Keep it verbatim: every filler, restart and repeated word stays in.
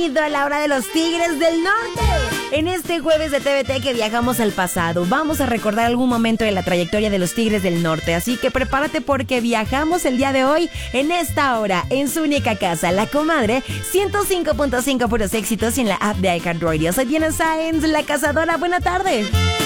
bienvenido a la hora de los Tigres del Norte. En este jueves de T V T que viajamos al pasado, vamos a recordar algún momento de la trayectoria de los Tigres del Norte. Así que prepárate porque viajamos el día de hoy en esta hora, en su única casa, La Comadre, ciento cinco punto cinco puros éxitos y en la app de iHeartRadio. Soy Diana Sáenz, la cazadora. Buena tarde.